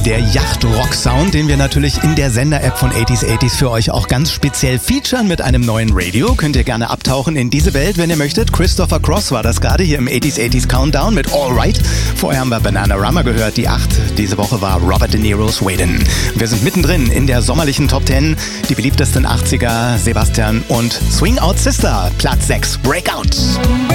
Der Yacht-Rock-Sound, den wir natürlich in der Sender-App von 80s für euch auch ganz speziell featuren mit einem neuen Radio. Könnt ihr gerne abtauchen in diese Welt, wenn ihr möchtet. Christopher Cross war das gerade hier im 80s Countdown mit All Right. Vorher haben wir Bananarama gehört, die 8. Diese Woche war Robert De Niro's Waitin'. Wir sind mittendrin in der sommerlichen Top 10. Die beliebtesten 80er, Sebastian und Swing Out Sister, Platz 6, Breakout.